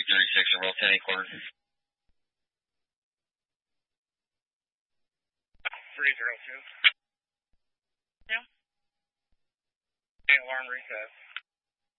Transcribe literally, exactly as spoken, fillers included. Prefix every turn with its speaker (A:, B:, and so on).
A: thirty-six or well ten quarter.
B: three zero two.
C: Yeah.
B: Okay, alarm reset.